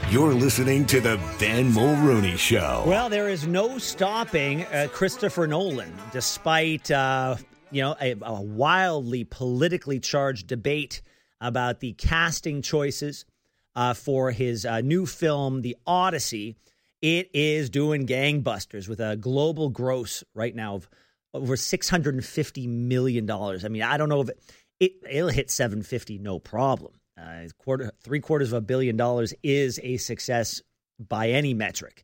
You're listening to the Ben Mulrooney Show. Well, there is no stopping Christopher Nolan, despite a wildly politically charged debate about the casting choices for his new film, The Odyssey. It is doing gangbusters with a global gross right now of over $650 million. I mean, I don't know if it'll hit 750, no problem. $750 million is a success by any metric.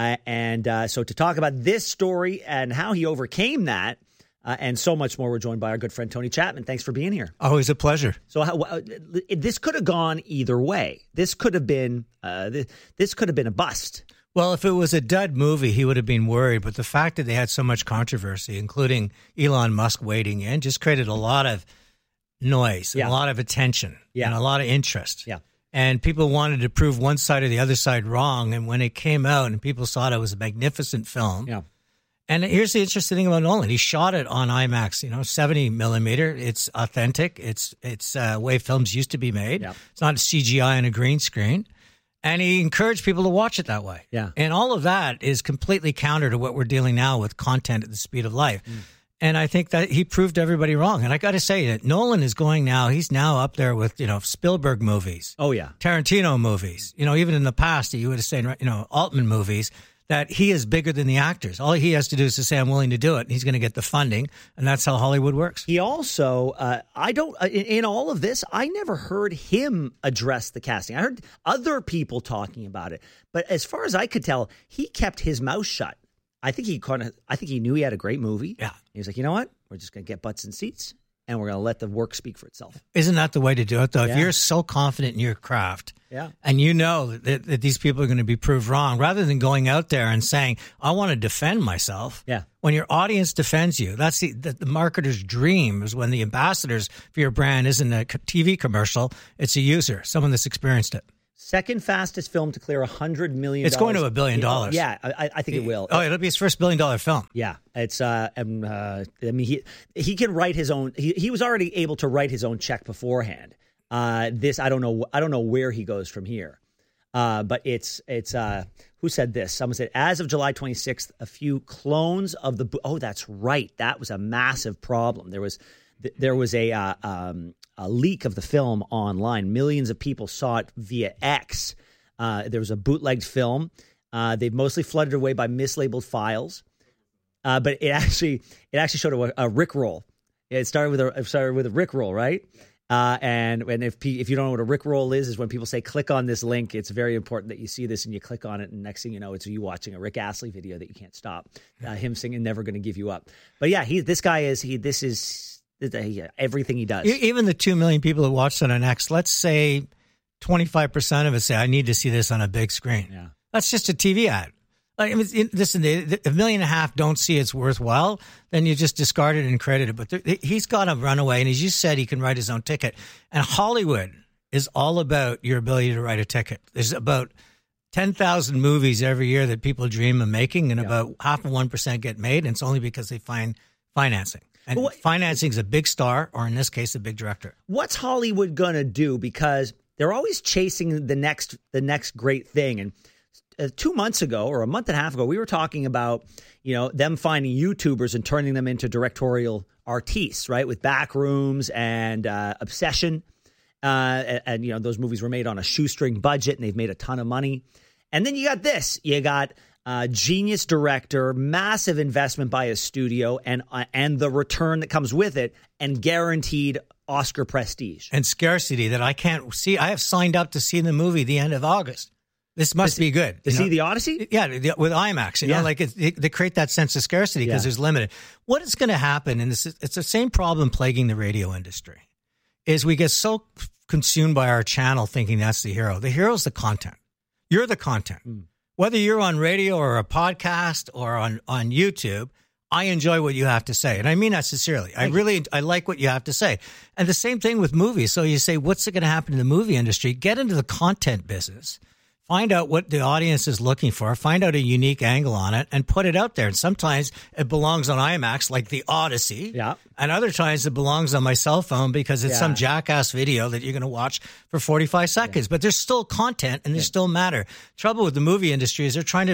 So to talk about this story and how he overcame that and so much more, we're joined by our good friend Tony Chapman. Thanks for being here. Always a pleasure. So this could have gone either way. This could have been a bust. Well, if it was a dud movie, he would have been worried. But the fact that they had so much controversy, including Elon Musk wading in, just created a lot of noise, a lot of attention, and a lot of interest. Yeah. And people wanted to prove one side or the other side wrong. And when it came out and people saw it was a magnificent film. Yeah. And here's the interesting thing about Nolan. He shot it on IMAX, 70 millimeter. It's authentic. It's way films used to be made. Yeah. It's not CGI on a green screen. And he encouraged people to watch it that way. Yeah. And all of that is completely counter to what we're dealing now with content at the speed of life. And I think that he proved everybody wrong. And I got to say that Nolan is going now, he's now up there with, Spielberg movies. Oh, yeah. Tarantino movies. Even in the past, you would have said, Altman movies, that he is bigger than the actors. All he has to do is to say, I'm willing to do it. And he's going to get the funding. And that's how Hollywood works. He also, in all of this, I never heard him address the casting. I heard other people talking about it. But as far as I could tell, he kept his mouth shut. I think he knew he had a great movie. Yeah. He was like, you know what? We're just going to get butts and seats, and we're going to let the work speak for itself. Isn't that the way to do it, though? Yeah. If you're so confident in your craft, yeah, and you know that these people are going to be proved wrong, rather than going out there and saying, I want to defend myself. Yeah. When your audience defends you, that's the marketer's dream, is when the ambassadors for your brand isn't a TV commercial, it's a user, someone that's experienced it. Second fastest film to clear $100 million. It's going to $1 billion. Yeah, I think it will. Oh, it'll be his first $1 billion film. Yeah, it's. He can write his own. He was already able to write his own check beforehand. This I don't know where he goes from here. But it's. Who said this? Someone said, as of July 26th, a few clones of the. Oh, that's right. That was a massive problem. There was a leak of the film online. Millions of people saw it via X. There was a bootlegged film. They've mostly flooded away by mislabeled files. But it actually showed a Rickroll. It started with a Rickroll, right? And if you don't know what a Rickroll is when people say click on this link, it's very important that you see this and you click on it, and next thing you know, it's you watching a Rick Astley video that you can't stop. Him singing "Never Gonna Give You Up." But yeah, this is everything he does. Even the 2 million people who watched it on X, let's say 25% of us say, I need to see this on a big screen. Yeah. That's just a TV ad. Listen, if 1.5 million don't see it's worthwhile, then you just discard it and credit it. But he's got to run away. And as you said, he can write his own ticket. And Hollywood is all about your ability to write a ticket. There's about 10,000 movies every year that people dream of making, and about 0.5% get made. And it's only because they find financing. And financing is a big star, or in this case, a big director. What's Hollywood going to do? Because they're always chasing the next great thing. And 2 months ago, or a month and a half ago, we were talking about, them finding YouTubers and turning them into directorial artistes, right? With Backrooms and Obsession. And those movies were made on a shoestring budget, and they've made a ton of money. And then you got this. You got genius director, massive investment by a studio, and the return that comes with it, and guaranteed Oscar prestige. And scarcity that I can't see. I have signed up to see the movie the end of August. This must be good. To see The Odyssey? Yeah, with IMAX. They create that sense of scarcity because there's limited. What is going to happen, and it's the same problem plaguing the radio industry, is we get so consumed by our channel thinking that's the hero. The hero is the content. You're the content. Whether you're on radio or a podcast or on YouTube, I enjoy what you have to say. And I mean that sincerely. I like what you have to say. And the same thing with movies. So you say, what's going to happen in the movie industry? Get into the content business. Find out what the audience is looking for, find out a unique angle on it, and put it out there. And sometimes it belongs on IMAX, like the Odyssey. Yeah. And other times it belongs on my cell phone because it's some jackass video that you're going to watch for 45 seconds. Yeah. But there's still content and there's still matter. Trouble with the movie industry is they're trying to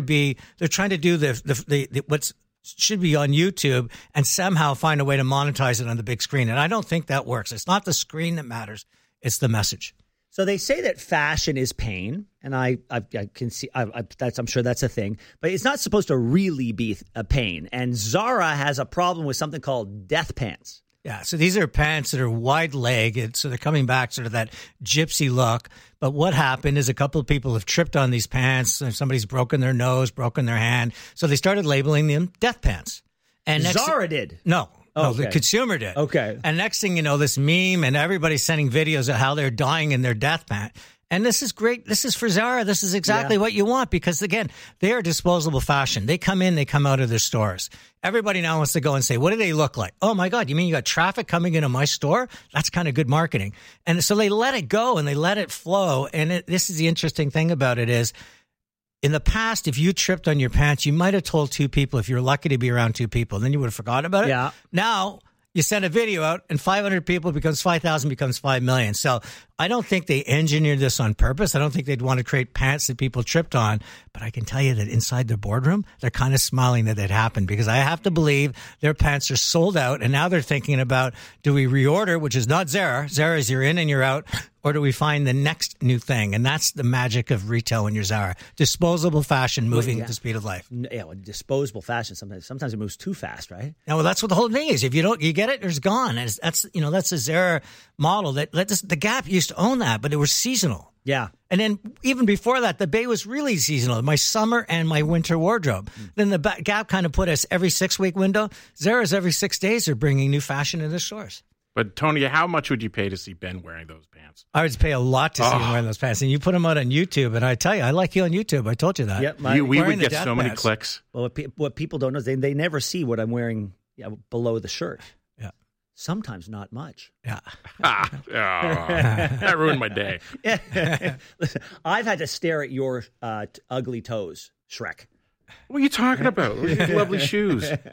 do the what's should be on YouTube and somehow find a way to monetize it on the big screen. And I don't think that works. It's not the screen that matters. It's the message. So they say that fashion is pain, and I can see I'm sure that's a thing, but it's not supposed to really be a pain. And Zara has a problem with something called death pants. Yeah, so these are pants that are wide-legged, so they're coming back sort of that gypsy look. But what happened is a couple of people have tripped on these pants, and somebody's broken their nose, broken their hand, so they started labeling them death pants. And Zara did? No. Oh, no, okay. the consumer did. Okay. And next thing you know, this meme and everybody's sending videos of how they're dying in their death pant. And this is great. This is for Zara. This is exactly what you want because, again, they are disposable fashion. They come in, they come out of their stores. Everybody now wants to go and say, what do they look like? Oh, my God, you mean you got traffic coming into my store? That's kind of good marketing. And so they let it go and they let it flow. And this is the interesting thing about it is, in the past, if you tripped on your pants, you might have told two people if you're lucky to be around two people. Then you would have forgotten about it. Yeah. Now, you send a video out and 500 people becomes 5,000 becomes 5 million. So I don't think they engineered this on purpose. I don't think they'd want to create pants that people tripped on. But I can tell you that inside the boardroom, they're kind of smiling that it happened because I have to believe their pants are sold out. And now they're thinking about, do we reorder, which is not Zara. Zara is you're in and you're out. Or do we find the next new thing? And that's the magic of retail when you're Zara. Disposable fashion moving at the speed of life. Yeah, well, disposable fashion. Sometimes it moves too fast, right? Now, well, that's what the whole thing is. If you get it, it's gone. And that's a Zara model. The Gap used to own that, but it was seasonal. Yeah. And then even before that, the Bay was really seasonal. My summer and my winter wardrobe. Then the Gap kind of put us every 6-week window. Zara's every 6 days are bringing new fashion in their stores. But, Tony, how much would you pay to see Ben wearing those pants? I would pay a lot to see him wearing those pants. And you put them out on YouTube, and I tell you, I like you on YouTube. I told you that. Yep, we would get so many clicks. Well, what people don't know is they never see what I'm wearing below the shirt. Yeah. Sometimes not much. Yeah. That ruined my day. Listen, I've had to stare at your ugly toes, Shrek. What are you talking about? Those are lovely shoes.